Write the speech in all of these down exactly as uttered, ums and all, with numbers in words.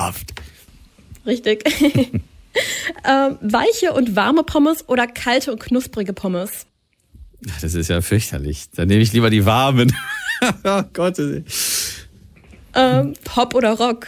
ekelhaft. Richtig. ähm, weiche und warme Pommes oder kalte und knusprige Pommes? Das ist ja fürchterlich. Dann nehme ich lieber die warmen. Oh Gott. Ähm, Pop oder Rock?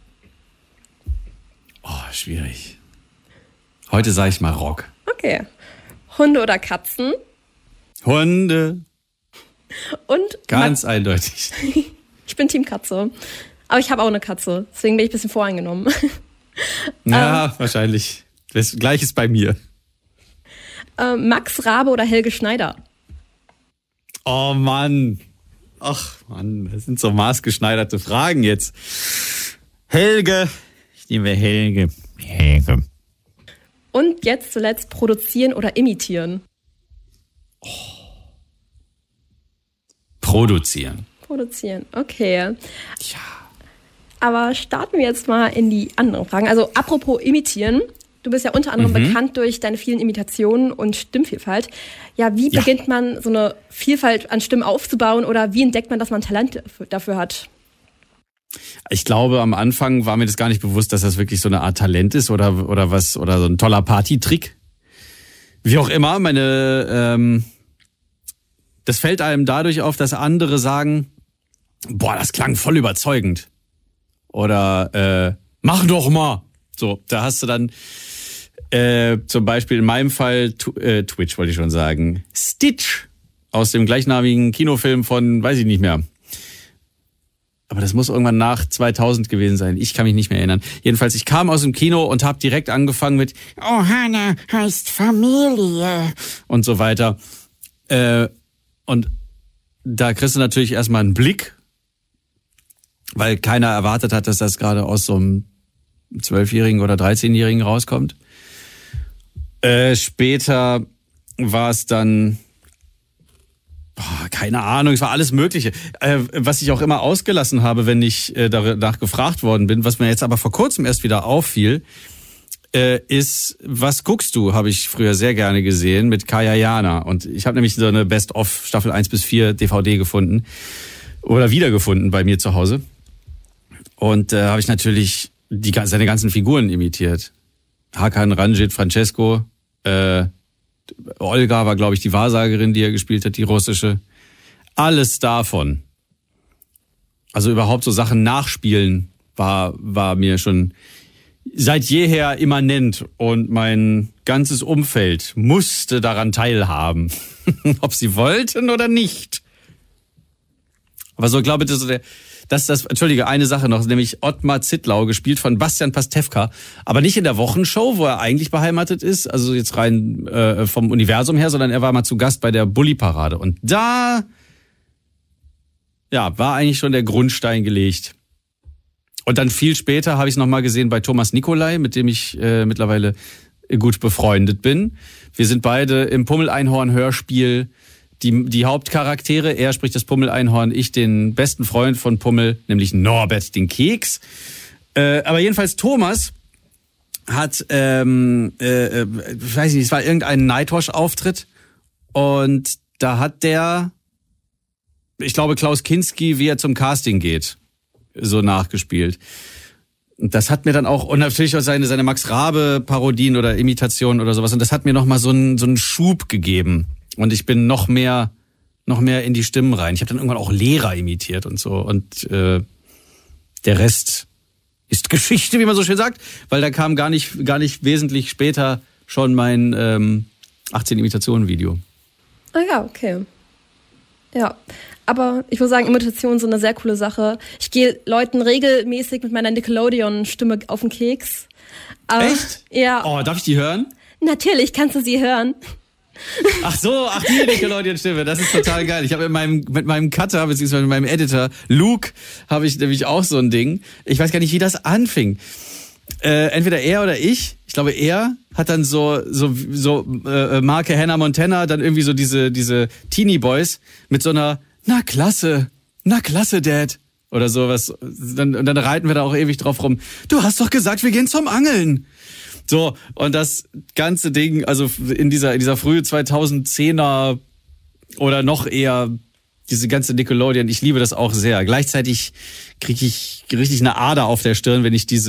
Oh, schwierig. Heute sage ich mal Rock. Okay. Hunde oder Katzen? Hunde. Und ganz Ma- eindeutig. Ich bin Team Katze. Aber ich habe auch eine Katze. Deswegen bin ich ein bisschen voreingenommen. Ja, ähm, wahrscheinlich. Das Gleiche ist bei mir. Ähm, Max Rabe oder Helge Schneider? Oh Mann. Ach Mann, das sind so maßgeschneiderte Fragen jetzt. Helge. Ich nehme Helge. Helge. Und jetzt zuletzt produzieren oder imitieren? Oh. Produzieren. Produzieren, okay. Ja. Aber starten wir jetzt mal in die anderen Fragen. Also apropos imitieren. Du bist ja unter anderem mhm. bekannt durch deine vielen Imitationen und Stimmvielfalt. Ja, wie ja. beginnt man so eine Vielfalt an Stimmen aufzubauen oder wie entdeckt man, dass man Talent dafür hat? Ich glaube, am Anfang war mir das gar nicht bewusst, dass das wirklich so eine Art Talent ist oder, oder was, oder so ein toller Partytrick. Wie auch immer, meine, ähm, das fällt einem dadurch auf, dass andere sagen, boah, das klang voll überzeugend. Oder, äh, mach doch mal. So, da hast du dann, äh, zum Beispiel in meinem Fall, tu, äh, Twitch wollte ich schon sagen, Stitch aus dem gleichnamigen Kinofilm von, weiß ich nicht mehr. Aber das muss irgendwann nach zweitausend gewesen sein. Ich kann mich nicht mehr erinnern. Jedenfalls, ich kam aus dem Kino und habe direkt angefangen mit Ohana heißt Familie und so weiter. Äh, und da kriegst du natürlich erstmal einen Blick, weil keiner erwartet hat, dass das gerade aus so einem zwölfjährigen oder dreizehnjährigen rauskommt. Äh, später war es dann... Boah, keine Ahnung, es war alles Mögliche. Äh, was ich auch immer ausgelassen habe, wenn ich äh, danach gefragt worden bin, was mir jetzt aber vor kurzem erst wieder auffiel, äh, ist, was guckst du, habe ich früher sehr gerne gesehen mit Kaya Jana. Und ich habe nämlich so eine Best-of Staffel eins bis vier D V D gefunden oder wiedergefunden bei mir zu Hause. Und da äh, habe ich natürlich die, seine ganzen Figuren imitiert. Hakan, Ranjit, Francesco, äh, Olga war, glaube ich, die Wahrsagerin, die er gespielt hat, die russische. Alles davon. Also überhaupt so Sachen nachspielen war, war mir schon seit jeher immanent und mein ganzes Umfeld musste daran teilhaben. Ob sie wollten oder nicht. Aber so, glaube ich, das ist so der, das, das, Entschuldige, eine Sache noch, nämlich Ottmar Zittlau, gespielt von Bastian Pastewka, aber nicht in der Wochenshow, wo er eigentlich beheimatet ist, also jetzt rein äh, vom Universum her, sondern er war mal zu Gast bei der Bulli-Parade. Und da, ja, war eigentlich schon der Grundstein gelegt. Und dann viel später habe ich es nochmal gesehen bei Thomas Nicolai, mit dem ich äh, mittlerweile gut befreundet bin. Wir sind beide im Pummel-Einhorn-Hörspiel Die, die Hauptcharaktere, er spricht das Pummel-Einhorn, ich den besten Freund von Pummel, nämlich Norbert den Keks. Äh, aber jedenfalls Thomas hat, ähm, äh, ich weiß nicht, es war irgendein Nightwash-Auftritt und da hat der, ich glaube Klaus Kinski, wie er zum Casting geht, so nachgespielt. Und das hat mir dann auch, und natürlich auch seine, seine Max Rabe-Parodien oder Imitationen oder sowas, und das hat mir nochmal so einen, so einen Schub gegeben. Und ich bin noch mehr, noch mehr in die Stimmen rein. Ich habe dann irgendwann auch Lehrer imitiert und so. Und äh, der Rest ist Geschichte, wie man so schön sagt, weil da kam gar nicht, gar nicht wesentlich später schon mein ähm, achtzehn-Imitationen-Video. Ah ja, okay. Ja, aber ich muss sagen, Imitationen sind eine sehr coole Sache. Ich gehe Leuten regelmäßig mit meiner Nickelodeon-Stimme auf den Keks. Aber, echt? Ja. Oh, darf ich die hören? Natürlich, kannst du sie hören. Ach so, ach die Nickelodeon-Stimme, das ist total geil. Ich habe mit meinem, mit meinem Cutter, beziehungsweise mit meinem Editor, Luke, habe ich nämlich auch so ein Ding. Ich weiß gar nicht, wie das anfing. Äh, entweder er oder ich, ich glaube er, hat dann so so so äh, Marke Hannah Montana, dann irgendwie so diese diese Teenie Boys mit so einer, na klasse, na klasse, Dad. Oder sowas. Dann, und dann reiten wir da auch ewig drauf rum. Du hast doch gesagt, wir gehen zum Angeln. So, und das ganze Ding, also in dieser, in dieser frühe zweitausendzehner oder noch eher diese ganze Nickelodeon, ich liebe das auch sehr. Gleichzeitig kriege ich richtig eine Ader auf der Stirn, wenn ich diese